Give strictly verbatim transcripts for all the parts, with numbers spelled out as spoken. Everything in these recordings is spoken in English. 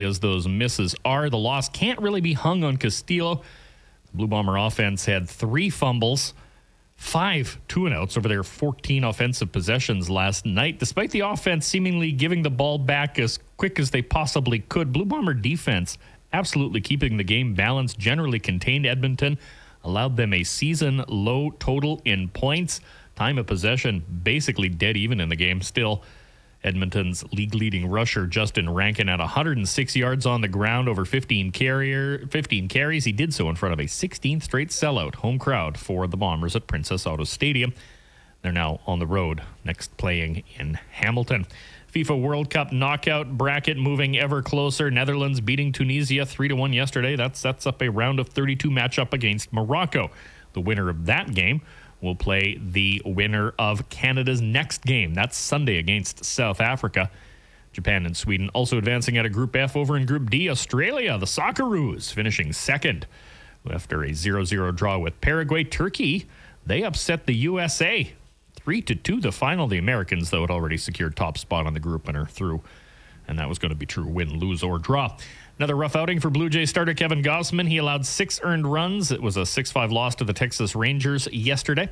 as those misses are. The loss can't really be hung on Castillo. The Blue Bomber offense had three fumbles, five two-and-outs over their fourteen offensive possessions last night. Despite the offense seemingly giving the ball back as quick as they possibly could, Blue Bomber defense absolutely keeping the game balanced, generally contained Edmonton, allowed them a season-low total in points. Time of possession basically dead even in the game. Still, Edmonton's league-leading rusher Justin Rankin at one hundred six yards on the ground over fifteen carrier, fifteen carries. He did so in front of a sixteenth straight sellout home crowd for the Bombers at Princess Auto Stadium. They're now on the road, next playing in Hamilton. FIFA World Cup knockout bracket moving ever closer. Netherlands beating Tunisia three to one yesterday. That sets up a round of thirty-two matchup against Morocco. The winner of that game will play the winner of Canada's next game. That's Sunday against South Africa. Japan and Sweden also advancing out of Group F. Over in Group D, Australia, the Socceroos finishing second after a zero zero draw with Paraguay. Turkey, they upset the U S A three to two the final. The Americans, though, had already secured top spot on the group and are through. And that was going to be true win, lose, or draw. Another rough outing for Blue Jays starter Kevin Gausman. He allowed six earned runs. It was a six five loss to the Texas Rangers yesterday.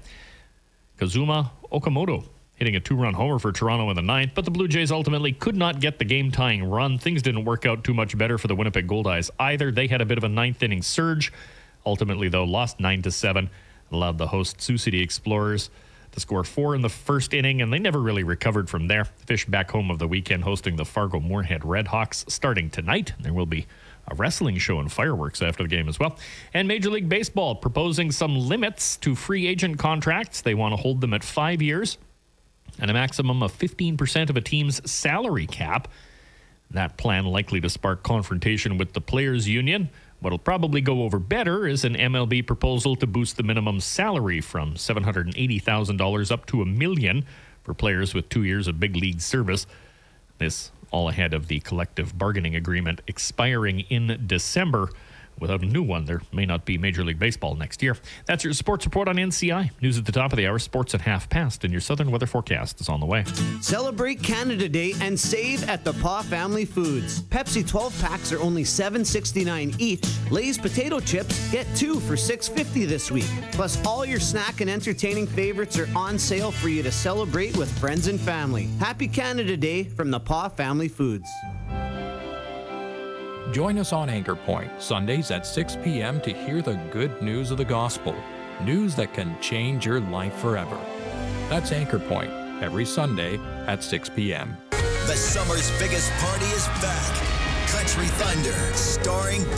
Kazuma Okamoto hitting a two-run homer for Toronto in the ninth, but the Blue Jays ultimately could not get the game-tying run. Things didn't work out too much better for the Winnipeg Goldeyes either. They had a bit of a ninth-inning surge. Ultimately, though, lost nine to seven, allowed the host Sioux City Explorers to score four in the first inning, and they never really recovered from there. Fish back home of the weekend hosting the Fargo Moorhead Redhawks starting tonight. There will be a wrestling show and fireworks after the game as well. And Major League Baseball proposing some limits to free agent contracts. They want to hold them at five years and a maximum of fifteen percent of a team's salary cap. That plan likely to spark confrontation with the players' union. What'll probably go over better is an M L B proposal to boost the minimum salary from seven hundred eighty thousand dollars up to a million for players with two years of big league service. This all ahead of the collective bargaining agreement expiring in December. Without a new one, there may not be Major League Baseball next year. That's your sports report on N C I. News at the top of the hour, sports at half past, and your southern weather forecast is on the way. Celebrate Canada Day and save at the Paw Family Foods. Pepsi twelve packs are only seven sixty-nine each. Lay's potato chips get two for six fifty this week. Plus, all your snack and entertaining favorites are on sale for you to celebrate with friends and family. Happy Canada Day from the Paw Family Foods. Join us on Anchor Point, Sundays at six p.m. to hear the good news of the gospel. News that can change your life forever. That's Anchor Point, every Sunday at six p.m. The summer's biggest party is back. Country Thunder, starring